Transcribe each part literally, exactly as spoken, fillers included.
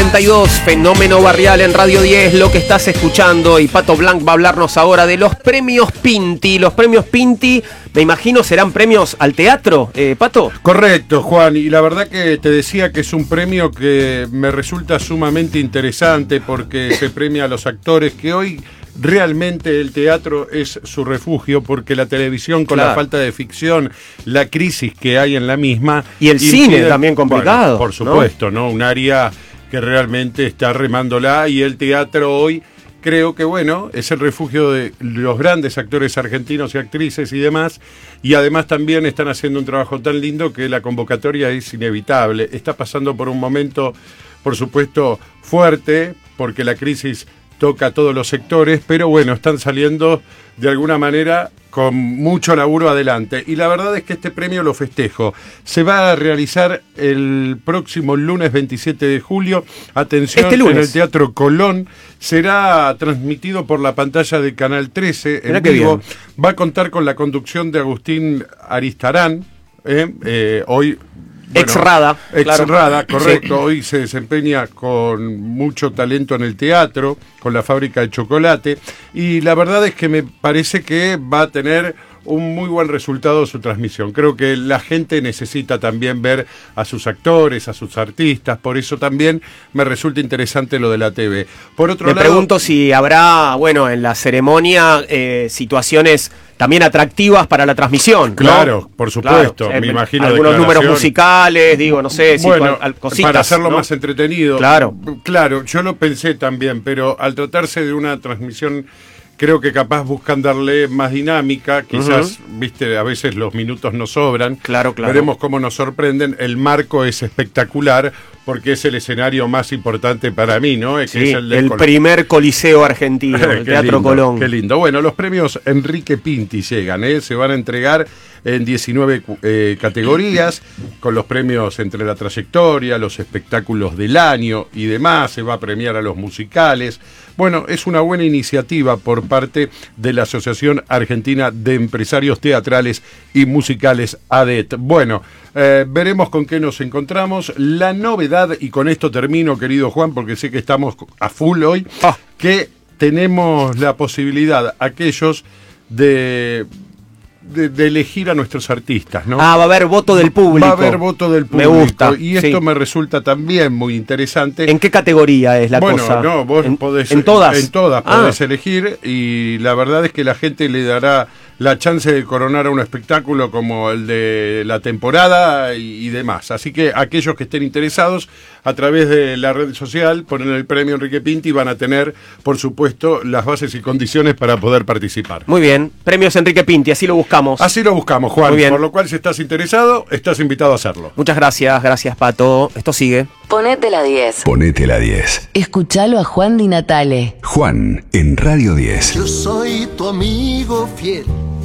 cuarenta y dos, Fenómeno Barrial en Radio diez, lo que estás escuchando, y Pato Blanc va a hablarnos ahora de los premios Pinti. Los premios Pinti, me imagino, serán premios al teatro, eh, Pato. Correcto, Juan, y la verdad que te decía que es un premio que me resulta sumamente interesante porque se premia a los actores, que hoy realmente el teatro es su refugio, porque la televisión, con claro. la falta de ficción, la crisis que hay en la misma... Y el impide, cine también complicado. Bueno, por supuesto, ¿no? ¿no? Un área que realmente está remándola, y el teatro hoy creo que, bueno, es el refugio de los grandes actores argentinos y actrices y demás, y además también están haciendo un trabajo tan lindo que la convocatoria es inevitable. Está pasando por un momento, por supuesto, fuerte, porque la crisis toca a todos los sectores, pero bueno, están saliendo de alguna manera con mucho laburo adelante. Y la verdad es que este premio lo festejo. Se va a realizar el próximo lunes veintisiete de julio. Atención, este lunes, en el Teatro Colón. Será transmitido por la pantalla de Canal trece en vivo. Va a contar con la conducción de Agustín Aristarán. Eh, eh, hoy... Bueno, ex-Rada. Ex-Rada, claro. Correcto. Sí. Hoy se desempeña con mucho talento en el teatro, con la Fábrica de Chocolate, y la verdad es que me parece que va a tener un muy buen resultado su transmisión. Creo que la gente necesita también ver a sus actores, a sus artistas, por eso también me resulta interesante lo de la T V. Por otro me lado, pregunto si habrá, bueno, en la ceremonia eh, situaciones también atractivas para la transmisión, ¿no? Claro, por supuesto, claro, me eh, imagino algunos números musicales, digo, no sé, bueno, si, cositas, para hacerlo ¿no? más entretenido. Claro. Claro, yo lo pensé también, pero al tratarse de una transmisión, creo que capaz buscan darle más dinámica, quizás, uh-huh. viste, a veces los minutos nos sobran. Claro, claro. Veremos cómo nos sorprenden. El marco es espectacular, porque es el escenario más importante para mí, ¿no? Es, sí, que es el, el primer coliseo argentino, el Teatro lindo, Colón. Qué lindo. Bueno, los premios Enrique Pinti llegan, ¿eh? Se van a entregar en diecinueve eh, categorías, con los premios entre la trayectoria, los espectáculos del año y demás. Se va a premiar a los musicales. Bueno, es una buena iniciativa por parte de la Asociación Argentina de Empresarios Teatrales y Musicales, A D E T. Bueno, eh, veremos con qué nos encontramos. La novedad, y con esto termino, querido Juan, porque sé que estamos a full hoy, ah. que tenemos la posibilidad, aquellos de... De, de elegir a nuestros artistas, ¿no? Ah, va a haber voto del público. Va a haber voto del público. Me gusta. Y esto sí. me resulta también muy interesante. ¿En qué categoría es la bueno, cosa? Bueno, no, vos ¿En, podés... ¿En todas? En todas ah. podés elegir, y la verdad es que la gente le dará la chance de coronar a un espectáculo como el de la temporada y, y demás. Así que aquellos que estén interesados, a través de la red social, ponen el premio Enrique Pinti y van a tener, por supuesto, las bases y condiciones para poder participar. Muy bien, premios Enrique Pinti, así lo buscamos. Así lo buscamos, Juan. Muy bien. Por lo cual, si estás interesado, estás invitado a hacerlo. Muchas gracias, gracias, Pato. Esto sigue. Ponete la diez. Ponete la diez. Escuchalo a Juan Di Natale. Juan, en Radio diez. Yo soy tu amigo fiel.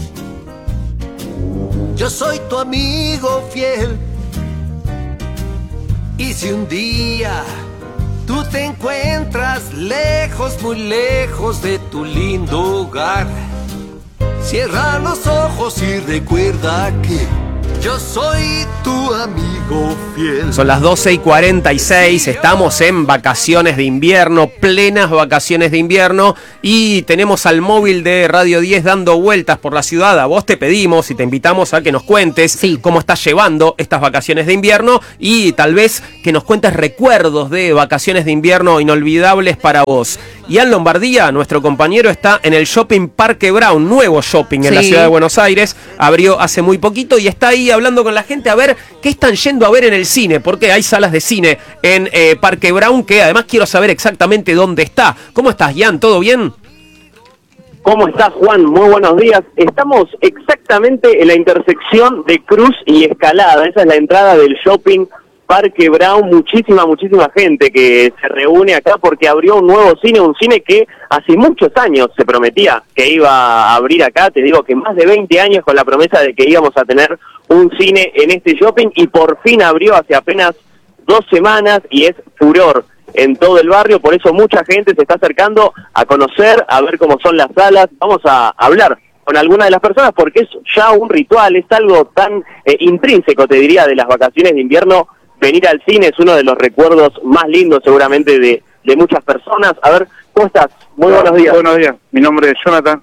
Yo soy tu amigo fiel. Y si un día tú te encuentras lejos, muy lejos de tu lindo hogar, cierra los ojos y recuerda que yo soy tu amigo fiel. Son las doce y cuarenta y seis, estamos en vacaciones de invierno, plenas vacaciones de invierno, y tenemos al móvil de Radio diez dando vueltas por la ciudad. A vos te pedimos y te invitamos a que nos cuentes sí. cómo estás llevando estas vacaciones de invierno, y tal vez que nos cuentes recuerdos de vacaciones de invierno inolvidables para vos. Ian Lombardía, nuestro compañero, está en el Shopping Parque Brown, nuevo shopping en sí. la ciudad de Buenos Aires, abrió hace muy poquito y está ahí hablando con la gente a ver qué están yendo a ver en el cine, porque hay salas de cine en eh, Parque Brown, que además quiero saber exactamente dónde está. ¿Cómo estás, Ian? ¿Todo bien? ¿Cómo estás, Juan? Muy buenos días. Estamos exactamente en la intersección de Cruz y Escalada. Esa es la entrada del Shopping Parque Brown. Muchísima, muchísima gente que se reúne acá porque abrió un nuevo cine, un cine que hace muchos años se prometía que iba a abrir acá. Te digo que más de veinte años con la promesa de que íbamos a tener un cine en este shopping, y por fin abrió hace apenas dos semanas y es furor en todo el barrio. Por eso mucha gente se está acercando a conocer, a ver cómo son las salas. Vamos a hablar con alguna de las personas porque es ya un ritual, es algo tan eh, intrínseco, te diría, de las vacaciones de invierno venir al cine es uno de los recuerdos más lindos seguramente de, de muchas personas. A ver, ¿cómo estás? Muy buenos días. Buenos días, mi nombre es Jonathan.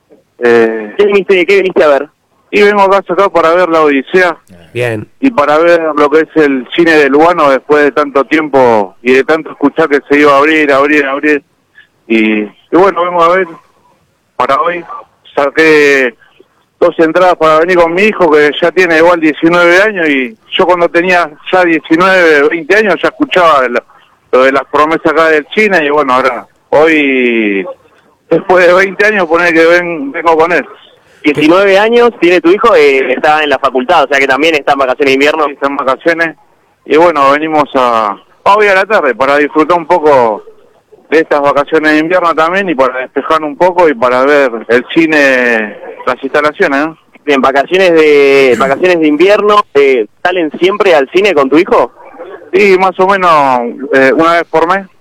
Eh, ¿Qué viniste, qué viniste a ver? y vengo acá acá para ver La Odisea. Bien. Y para ver lo que es el cine de Lugano después de tanto tiempo y de tanto escuchar que se iba a abrir, abrir, abrir. Y, y bueno, vengo a ver para hoy. Saqué dos entradas para venir con mi hijo que ya tiene igual diecinueve años, y yo cuando tenía ya diecinueve, veinte años ya escuchaba lo, lo de las promesas acá del cine, y bueno, ahora hoy después de veinte años poner que ven, vengo con él. diecinueve años tiene tu hijo, eh, está en la facultad, o sea que también está en vacaciones de invierno. Está en vacaciones, y bueno, venimos a, a hoy a la tarde para disfrutar un poco de estas vacaciones de invierno también, y para despejar un poco y para ver el cine, las instalaciones, ¿no? Bien, vacaciones de vacaciones de invierno, eh, ¿salen siempre al cine con tu hijo? Sí, más o menos eh, una vez por mes,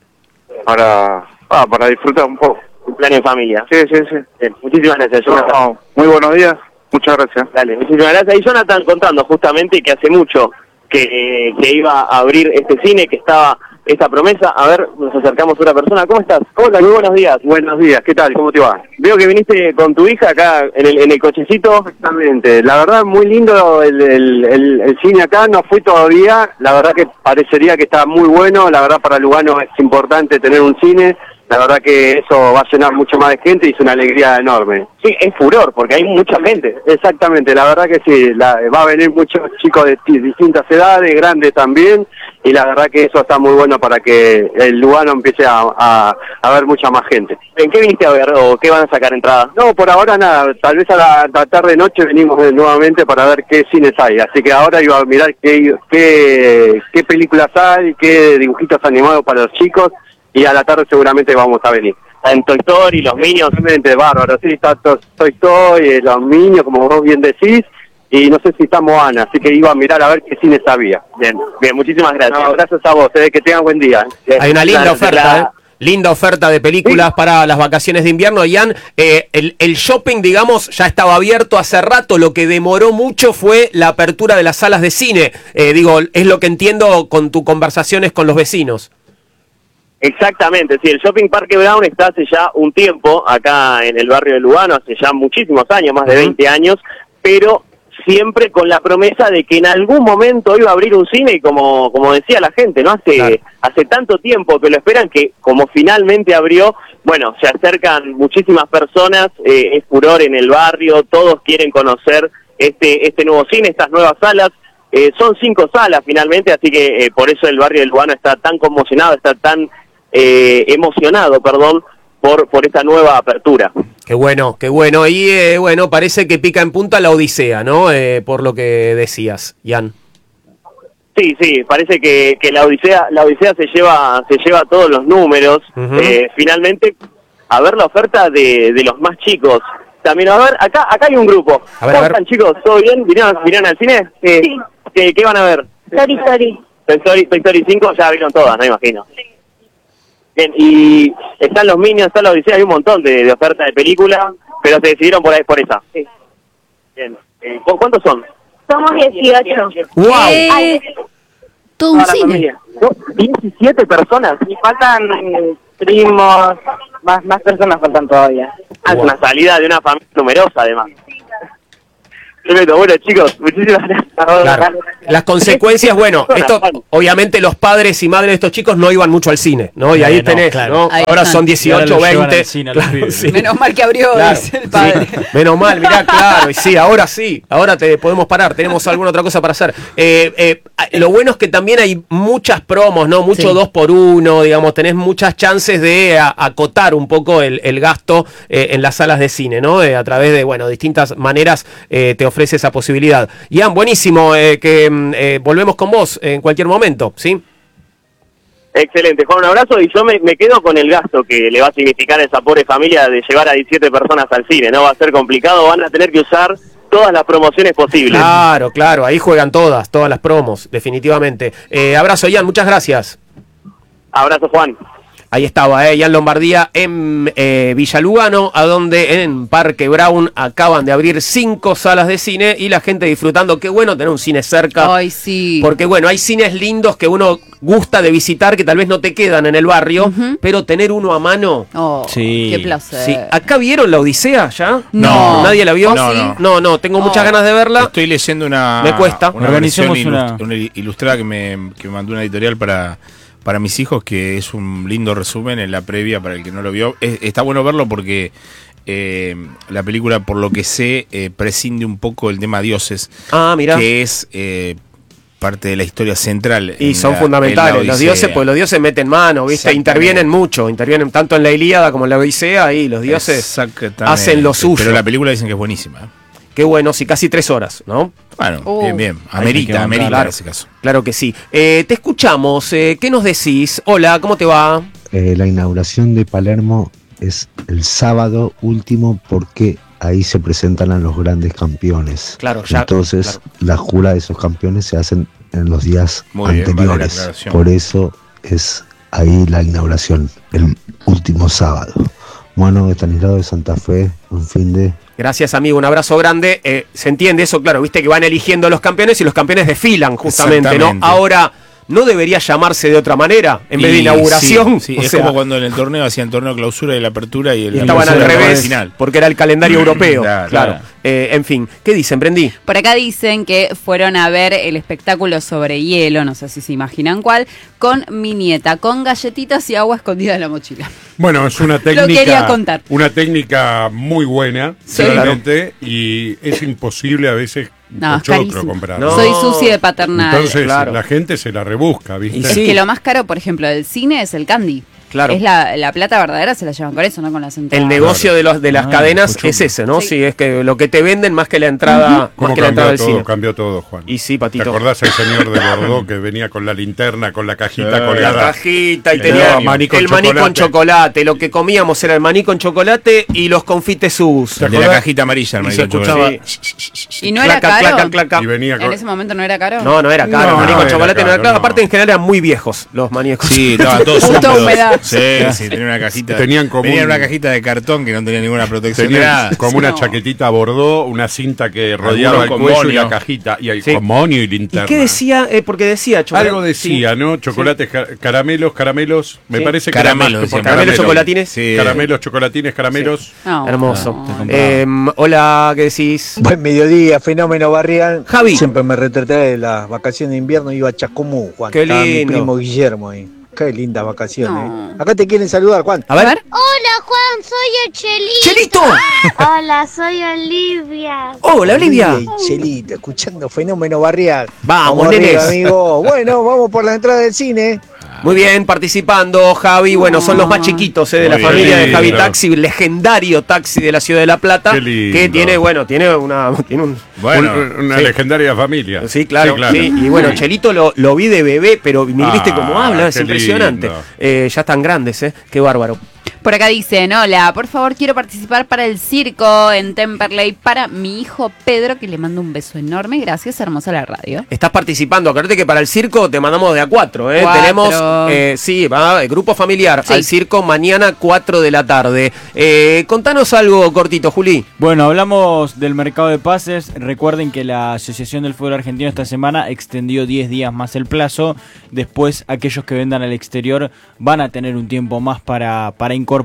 para, ah, para disfrutar un poco. Cumpleaños en familia. Sí, sí, sí. Bien, muchísimas gracias, Jonathan. No, muy buenos días, muchas gracias. Dale, muchísimas gracias. Y Jonathan contando justamente que hace mucho que, eh, que iba a abrir este cine, que estaba esta promesa. A ver, nos acercamos a una persona. ¿Cómo estás? Hola, muy buenos días. Buenos días, ¿qué tal? ¿Cómo te va? Veo que viniste con tu hija acá en el, en el cochecito. Exactamente, la verdad muy lindo el, el, el, el cine acá, no fui todavía, la verdad que parecería que está muy bueno, la verdad para Lugano es importante tener un cine, la verdad que eso va a llenar mucho más de gente y es una alegría enorme. Sí, es furor, porque hay mucha gente. Exactamente, la verdad que sí, la, va a venir muchos chicos de t- distintas edades, grandes también, y la verdad que eso está muy bueno para que el Lugano empiece a, a, a ver mucha más gente. ¿En qué viniste a ver o qué van a sacar entradas? No, por ahora nada, tal vez a la, la tarde-noche venimos de- nuevamente para ver qué cines hay, así que ahora iba a mirar qué, qué, qué películas hay, qué dibujitos animados para los chicos, y a la tarde seguramente vamos a venir. En Toy Story, los Minions. Realmente bárbaro, sí, está to- Toy Story, eh, los Minions, como vos bien decís, y no sé si está Moana, así que iba a mirar a ver qué cines había. Bien, bien, muchísimas gracias. No, gracias a vos, eh, que tengan buen día. Hay una linda Gracias, oferta, la- ¿eh? Linda oferta de películas para las vacaciones de invierno. Ian, eh, el, el shopping, digamos, ya estaba abierto hace rato. Lo que demoró mucho fue la apertura de las salas de cine. Eh, digo, es lo que entiendo con tus conversaciones con los vecinos. Exactamente, sí, el Shopping Parque Brown está hace ya un tiempo acá en el barrio de Lugano, hace ya muchísimos años, más de veinte años, pero siempre con la promesa de que en algún momento iba a abrir un cine, y como, como decía la gente, ¿no? Hace, Claro. hace tanto tiempo que lo esperan, que como finalmente abrió, bueno, se acercan muchísimas personas, eh, es furor en el barrio, todos quieren conocer este, este nuevo cine, estas nuevas salas. Eh, son cinco salas finalmente, así que eh, por eso el barrio de Lugano está tan conmocionado, está tan eh, emocionado, perdón, por, por esta nueva apertura. Qué bueno, qué bueno. Y eh, bueno, parece que pica en punta la Odisea, ¿no? Eh, por lo que decías, Ian. Sí, sí, parece que, que la Odisea, la Odisea se lleva, se lleva todos los números. Ujú. eh, finalmente, a ver la oferta de, de los más chicos. También, a ver, acá, acá hay un grupo. A ver, ¿Cómo a ver. están, chicos? ¿Todo bien? ¿Vinieron, vinieron al cine? Sí. ¿Qué, qué van a ver? Sorry, sorry. Toy Story, Toy Story cinco ya vieron todas, no imagino. Bien, y están los Minions, está la Odisea, hay un montón de, de ofertas de películas, pero se decidieron por ahí, por esa. Sí. Bien. Eh, ¿cu- ¿Cuántos son? Somos dieciocho. ¡Wow! Ay, Todo un Toda la cine. familia. ¿No? diecisiete personas. y faltan eh, primos, más, más personas faltan todavía. Ah, es una salida de una familia numerosa, además. Tremendo. Bueno, chicos, muchísimas gracias. Claro. Las consecuencias, bueno, esto, Juan. obviamente los padres y madres de estos chicos no iban mucho al cine, ¿no? Y Eh, ahí no, tenés, claro. ¿no? Ahí Ahora están. son Y dieciocho, ahora lo llevan veinte. al cine a los Claro, pibes. sí. Menos mal que abrió, Claro, dice el padre. sí. Menos mal, mirá, claro, y sí, ahora sí, ahora te podemos parar, tenemos alguna otra cosa para hacer. Eh, eh, lo bueno es que también hay muchas promos, ¿no? Mucho Sí. dos por uno, digamos, tenés muchas chances de a- acotar un poco el, el gasto eh, en las salas de cine, ¿no? Eh, a través de, bueno, distintas maneras eh, te ofrece esa posibilidad. Ian, buenísimo, eh, que mm, eh, volvemos con vos en cualquier momento, ¿sí? Excelente, Juan, un abrazo, y yo me, me quedo con el gasto que le va a significar a esa pobre familia de llevar a diecisiete personas al cine, ¿no? Va a ser complicado, van a tener que usar todas las promociones posibles. Claro, claro, ahí juegan todas, todas las promos, definitivamente. Eh, abrazo, Ian, muchas gracias. Abrazo, Juan. Ahí estaba, ¿eh? Ya en Lombardía, en eh, Villa Lugano, a donde en Parque Brown acaban de abrir cinco salas de cine y la gente disfrutando. Qué bueno tener un cine cerca. Ay, sí. Porque bueno, hay cines lindos que uno gusta de visitar, que tal vez no te quedan en el barrio, uh-huh. pero tener uno a mano. Oh, sí. Qué placer. Sí. ¿Acá vieron La Odisea ya? No. ¿Nadie la vio? No, no. No, no, tengo oh. muchas ganas de verla. Estoy leyendo una... Me cuesta. Una versión ilust- una ilustrada que me, que me mandó una editorial para... para mis hijos, que es un lindo resumen en la previa para el que no lo vio. Es, está bueno verlo porque eh, la película, por lo que sé, eh, prescinde un poco el tema dioses, ah, mira. que es eh, parte de la historia central. Y son la, fundamentales. Los dioses, pues los dioses meten mano, ¿viste? Intervienen mucho, intervienen tanto en la Ilíada como en la Odisea, y los dioses hacen lo suyo. Pero la película dicen que es buenísima. Qué bueno, sí, casi tres horas, ¿no? Bueno, uh, bien, bien. Amerita, amerita claro, en ese caso. Claro que sí. Eh, te escuchamos. Eh, ¿Qué nos decís? Hola, ¿cómo te va? Eh, la inauguración de Palermo es el sábado último porque ahí se presentan a los grandes campeones. Claro, ya. Entonces, claro. la jura de esos campeones se hacen en los días Muy anteriores. Bien, vale, por eso es ahí la inauguración, el último sábado. Bueno, Estanislao de Santa Fe, un fin de... Gracias, amigo, un abrazo grande. Eh, se entiende eso, claro, viste que van eligiendo los campeones y los campeones desfilan justamente, ¿no? Ahora, ¿no debería llamarse de otra manera en y, vez de inauguración? Sí, sí. O es sea, como cuando en el torneo hacían torneo clausura y la apertura y el y estaban al revés, final. Porque era el calendario europeo. Claro. claro. claro. Eh, en fin, ¿qué dicen, Brendí? Por acá dicen que fueron a ver el espectáculo sobre hielo, no sé si se imaginan cuál, con mi nieta, con galletitas y agua escondida en la mochila. Bueno, es una técnica, Lo quería contar. Una técnica muy buena, sí, realmente, claro. Y es imposible a veces no, choclo comprar. No. Soy sucia de paternal. Entonces claro. la gente se la rebusca, ¿viste? Es sí. que lo más caro, por ejemplo, del cine es el candy. Claro. Es la, la plata verdadera, se la llevan con eso, no con las entradas. El negocio claro. de los de las ah, cadenas es ese, ¿no? Sí. sí, es que lo que te venden más que la entrada, uh-huh. más que la entrada del todo, cine. Cambió todo, Juan. Y sí, Patito. ¿Te acordás del señor de Bordeaux que venía con la linterna, con la cajita sí, colgada? La cajita y tenía no, maní el maní con chocolate. Lo que comíamos era el maní con chocolate y los confites sus. De la cajita amarilla, el maní con chocolate. Sí. Y no era claca, caro. Claca, claca. Y venía con... En ese momento no era caro. No, no era caro. No, el maní no con chocolate caro, no era caro. No. Aparte, en general eran muy viejos los maní con sí, estaban todos húmedos. humedad. Sí, sí, tenía una cajita. Tenían como Tenían un... una cajita de cartón que no tenía ninguna protección. Tenían como una no. chaquetita Bordeaux, una cinta que rodeaba el cuello monio. Y la cajita. Y sí. con monio y linterna. ¿Y qué decía? Eh, porque decía chocolate. Algo decía, sí. ¿no? Chocolates, sí. caramelos, caramelos. Me sí. parece que caramelos. Caramelos, caramelos, chocolatines. Sí. Caramelos, chocolatines, caramelos. Sí. Oh, hermoso. No, eh, hola, ¿qué decís? Buen mediodía, fenómeno barrial. Javi. Siempre me retraté de las vacaciones de invierno, iba a Chascomú, Juan. Qué lindo. Mi primo Guillermo ahí. Qué lindas vacaciones. No. ¿eh? Acá te quieren saludar, Juan. A ver. Hola, Juan, soy el Chelito. ¡Chelito! Hola, soy Olivia. Hola, Olivia. Olivia y Chelito, escuchando Fenómeno Barrial. Vamos, vamos nenes. arriba, amigo. Bueno, vamos por la entrada del cine. Muy bien, participando Javi, bueno, son los más chiquitos eh, de la Muy familia bien, de Javi claro. Taxi, legendario taxi de la ciudad de La Plata, que tiene, bueno, tiene una, tiene un, bueno, un, una sí. legendaria familia. Sí, claro, sí, claro. Sí, y bueno, Chelito lo, lo vi de bebé, pero ni viste ah, cómo habla, es impresionante. Eh, ya están grandes, eh, qué bárbaro. Por acá dicen, hola, por favor quiero participar para el circo en Temperley para mi hijo Pedro, que le mando un beso enorme. Gracias, hermosa la radio. Estás participando, acuérdate que para el circo te mandamos de a cuatro, ¿eh? Cuatro. Tenemos, eh, sí, va, el grupo familiar sí. al circo mañana cuatro de la tarde. Eh, contanos algo cortito, Juli. Bueno, hablamos del mercado de pases. Recuerden que la Asociación del Fútbol Argentino esta semana extendió diez días más el plazo. Después, aquellos que vendan al exterior van a tener un tiempo más para, para incorporar.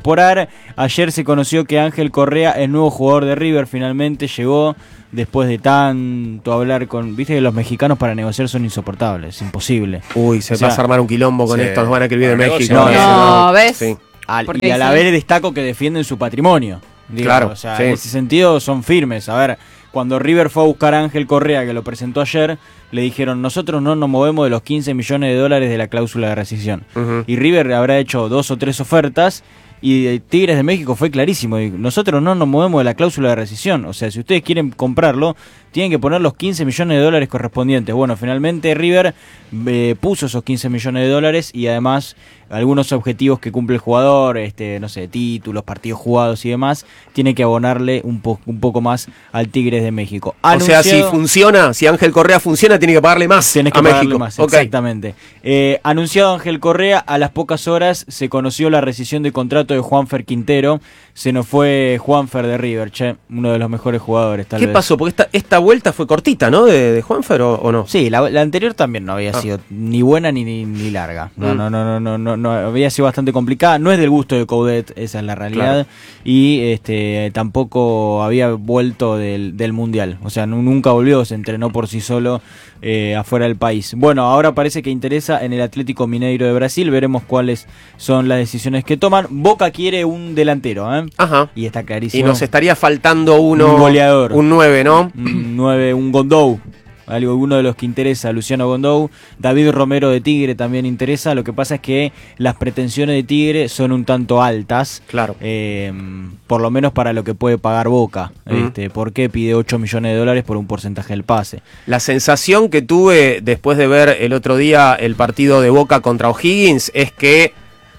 Ayer se conoció que Ángel Correa, el nuevo jugador de River, finalmente llegó después de tanto hablar con... Viste que los mexicanos para negociar son insoportables, imposible. Uy, se o sea, va a armar un quilombo con sí. esto, nos van a escribir de México. No, no, no, ¿ves? Sí. Al, y a la vez destaco que defienden su patrimonio. Digo, claro, o sea, sí. en ese sentido son firmes. A ver, cuando River fue a buscar a Ángel Correa, que lo presentó ayer, le dijeron, nosotros no nos movemos de los quince millones de dólares de la cláusula de rescisión. Uh-huh. Y River habrá hecho dos o tres ofertas, y Tigres de México fue clarísimo. Nosotros no nos movemos de la cláusula de rescisión. O sea, si ustedes quieren comprarlo, tienen que poner los quince millones de dólares correspondientes. Bueno, finalmente River eh, puso esos quince millones de dólares y además algunos objetivos que cumple el jugador, este, no sé, títulos, partidos jugados y demás, tiene que abonarle un, po- un poco más al Tigres de México. Anunciado, o sea, si funciona, si Ángel Correa funciona, tiene que pagarle más Tienes que a pagarle México. más, Okay. exactamente. Eh, anunciado Ángel Correa, a las pocas horas se conoció la rescisión de contrato de Juanfer Quintero. Se nos fue Juanfer de River, che, uno de los mejores jugadores, tal ¿Qué vez. pasó? Porque esta, esta vuelta fue cortita, ¿no? De, de Juanfer o, o no. Sí, la, la anterior también no había Ah. sido ni buena ni, ni, ni larga. No, Mm. no, no, no, no, no, no, había sido bastante complicada. No es del gusto de Coudet, esa es la realidad. Claro. Y este tampoco había vuelto del, del Mundial. O sea, nu- nunca volvió, se entrenó por sí solo eh, afuera del país. Bueno, ahora parece que interesa en el Atlético Mineiro de Brasil. Veremos cuáles son las decisiones que toman. Boca quiere un delantero, ¿eh? Ajá. Y está Y clarísimo. nos estaría faltando uno. Un goleador. Un nueve, ¿no? Un nueve, un Gondou. Algo, uno de los que interesa, Luciano Gondou. David Romero de Tigre también interesa. Lo que pasa es que las pretensiones de Tigre son un tanto altas. Claro. Eh, por lo menos para lo que puede pagar Boca. Mm. Este, porque pide ocho millones de dólares por un porcentaje del pase. La sensación que tuve después de ver el otro día el partido de Boca contra O'Higgins es que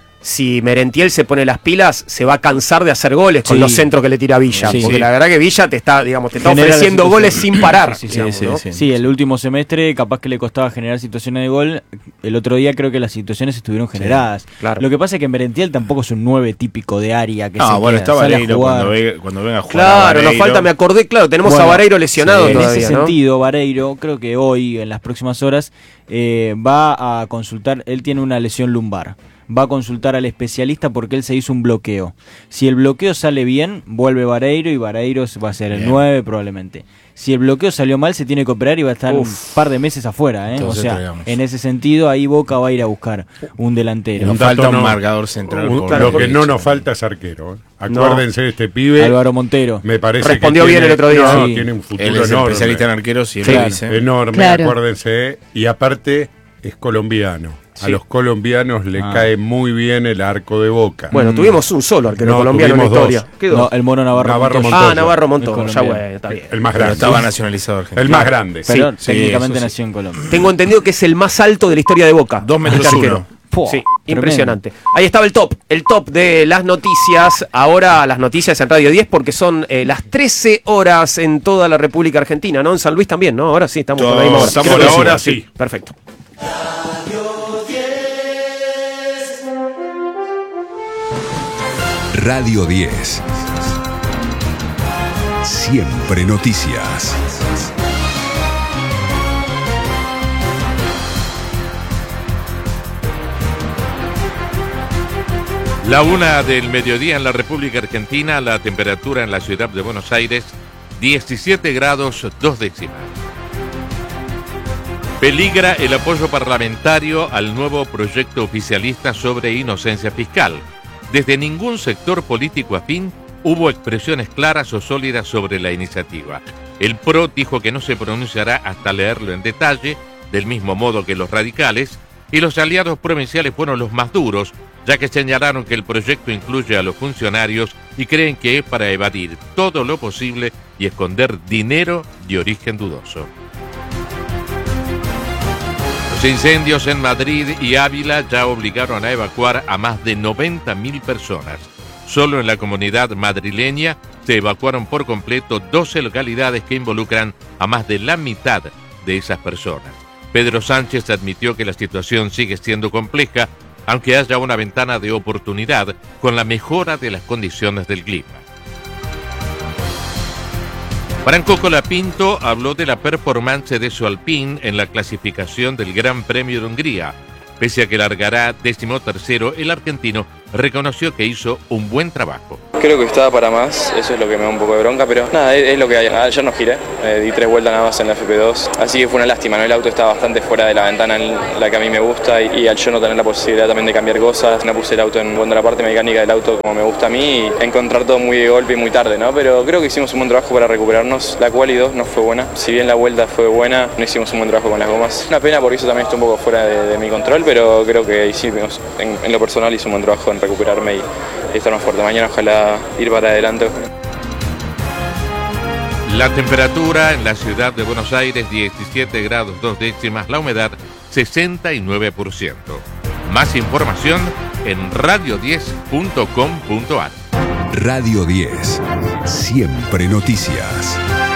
si Merentiel se pone las pilas, se va a cansar de hacer goles con Sí. los centros que le tira Villa. Sí. Porque Sí. la verdad que Villa te está, digamos, te está Genera la ofreciendo situación. goles sin parar. Sí, sí, digamos, sí, ¿no? sí. Sí, el último semestre capaz que le costaba generar situaciones de gol. El otro día creo que las situaciones estuvieron generadas. claro. Lo que pasa es que Merentiel tampoco es un nueve típico de área que No, se bueno, queda, está sale a Vareiro jugar. cuando, ve- cuando venga a jugar. Claro, a nos Vareiro. falta, me acordé, claro, tenemos Bueno, a Vareiro lesionado en todavía, ese ¿no? sentido, Vareiro, creo que hoy, en las próximas horas, eh, va a consultar, él tiene una lesión lumbar, va a consultar al especialista porque él se hizo un bloqueo. Si el bloqueo sale bien, vuelve Vareiro y Vareiro va a ser el Bien. nueve probablemente. Si el bloqueo salió mal, se tiene que operar y va a estar Uf. un par de meses afuera. ¿eh? O Entonces sea, traigamos. en ese sentido, ahí Boca va a ir a buscar un delantero. Nos dato falta un no- marcador central. Un- por lo que no Boric. nos falta es arquero. ¿eh? Acuérdense de este pibe. Álvaro Montero. Me parece Respondió que bien tiene- el otro día, no, sí. tiene un futuro Él es enorme. especialista en arqueros y él Claro. lo dice. Enorme, Claro. acuérdense. Y aparte es colombiano. A Sí. los colombianos le Ah. cae muy bien el arco de Boca. Bueno, tuvimos un solo arquero No, colombiano en la tuvimos historia. dos. ¿Qué dos? No, el mono Navarro, Navarro Montoya. Montoya. Ah, Navarro Montoya, Es ya colombiano. bueno, está bien. el más Pero grande. estaba nacionalizado argentino. El más grande. Pero Sí, técnicamente eso sí. nació en Colombia. Tengo entendido que es el más alto de la historia de Boca. Dos metros Este arquero. uno. Puh, Sí, tremendo. impresionante. Ahí estaba el top, el top de las noticias. Ahora las noticias en Radio diez porque son eh, las trece horas en toda la República Argentina, ¿no? En San Luis también, ¿no? Ahora sí, estamos con la misma hora. Estamos Creo a la que hora, sí. Perfecto. Radio diez. Siempre noticias. La una del mediodía en la República Argentina, la temperatura en la ciudad de Buenos Aires, diecisiete grados dos décimas. Peligra el apoyo parlamentario al nuevo proyecto oficialista sobre inocencia fiscal. Desde ningún sector político afín hubo expresiones claras o sólidas sobre la iniciativa. El P R O dijo que no se pronunciará hasta leerlo en detalle, del mismo modo que los radicales, y los aliados provinciales fueron los más duros, ya que señalaron que el proyecto incluye a los funcionarios y creen que es para evadir todo lo posible y esconder dinero de origen dudoso. Los incendios en Madrid y Ávila ya obligaron a evacuar a más de noventa mil personas. Solo en la comunidad madrileña se evacuaron por completo doce localidades que involucran a más de la mitad de esas personas. Pedro Sánchez admitió que la situación sigue siendo compleja, aunque haya una ventana de oportunidad con la mejora de las condiciones del clima. Franco Colapinto habló de la performance de su Alpine en la clasificación del Gran Premio de Hungría. Pese a que largará decimotercero, el argentino reconoció que hizo un buen trabajo. Creo que estaba para más, eso es lo que me da un poco de bronca, pero nada, es, es lo que hay. Ayer no giré, eh, di tres vueltas nada más en la F P dos, así que fue una lástima, ¿no? El auto estaba bastante fuera de la ventana en la que a mí me gusta y, y al yo no tener la posibilidad también de cambiar cosas, no puse el auto en cuanto a la parte mecánica del auto como me gusta a mí y encontrar todo muy de golpe y muy tarde, ¿no? Pero creo que hicimos un buen trabajo para recuperarnos, la quali dos no fue buena, si bien la vuelta fue buena, no hicimos un buen trabajo con las gomas. Una pena porque eso también está un poco fuera de, de mi control, pero creo que hicimos, en, en lo personal hice un buen trabajo en recuperarme y estar más fuerte. Mañana ojalá ir para adelante. La temperatura en la ciudad de Buenos Aires, diecisiete grados dos décimas, la humedad sesenta y nueve por ciento. Más información en radio diez punto com punto a r. Radio diez. Siempre noticias.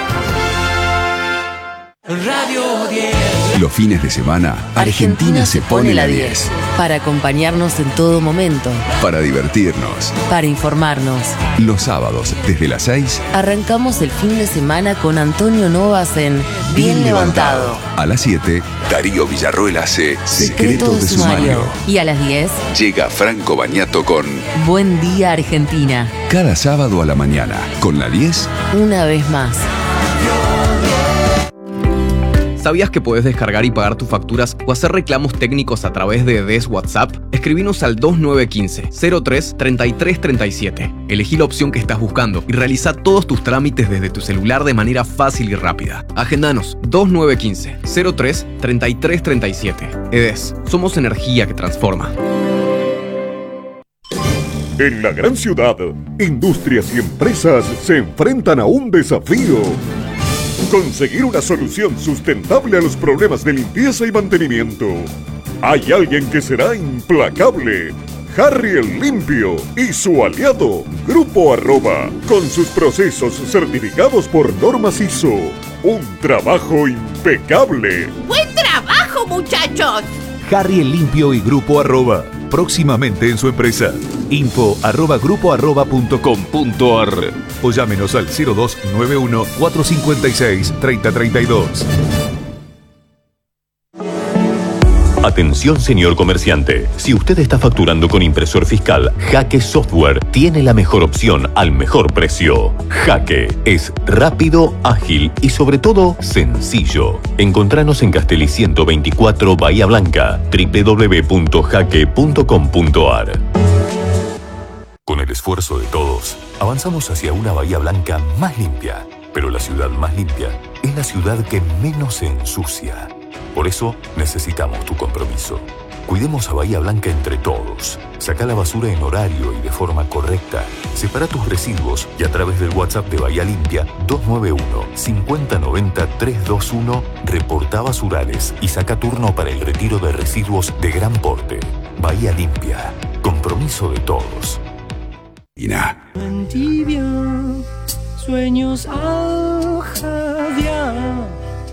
Radio diez. Los fines de semana, Argentina se pone la diez. Para acompañarnos en todo momento. Para divertirnos. Para informarnos. Los sábados, desde las seis, Arrancamos el fin de semana con Antonio Novas en Bien, Bien Levantado. levantado. A las siete, Darío Villarroel hace Secretos de Sumario. Y a las diez, Llega Franco Bañato con Buen Día Argentina. Cada sábado a la mañana, con la diez. Una vez más. ¿Sabías que podés descargar y pagar tus facturas o hacer reclamos técnicos a través de D E S WhatsApp? Escribinos al dos nueve uno cinco, cero tres, treinta y tres treinta y siete. Elegí la opción que estás buscando y realiza todos tus trámites desde tu celular de manera fácil y rápida. Agendanos dos nueve uno cinco, cero tres, treinta y tres treinta y siete. E D E S, somos energía que transforma. En la gran ciudad, industrias y empresas se enfrentan a un desafío. Conseguir una solución sustentable a los problemas de limpieza y mantenimiento. Hay alguien que será implacable. Harry el Limpio y su aliado, Grupo Arroba, con sus procesos certificados por normas I S O. Un trabajo impecable. ¡Buen trabajo, muchachos! Harry el Limpio y Grupo Arroba, próximamente en su empresa. Info arroba grupo arroba punto com punto a r o llámenos al cero dos nueve uno, cuatro cinco seis, tres cero tres dos. Atención, señor comerciante. Si usted está facturando con impresor fiscal, Jaque Software tiene la mejor opción al mejor precio. Jaque es rápido, ágil y sobre todo sencillo. Encontranos en Castelli ciento veinticuatro, Bahía Blanca, doble u doble u doble u punto jaque punto com punto a r. Con el esfuerzo de todos, avanzamos hacia una Bahía Blanca más limpia. Pero la ciudad más limpia es la ciudad que menos se ensucia. Por eso necesitamos tu compromiso. Cuidemos a Bahía Blanca entre todos. Saca la basura en horario y de forma correcta. Separa tus residuos y a través del WhatsApp de Bahía Limpia dos nueve uno, cinco cero nueve cero, tres dos uno reporta basurales y saca turno para el retiro de residuos de gran porte. Bahía Limpia. Compromiso de todos. Ina. Tibio, sueños al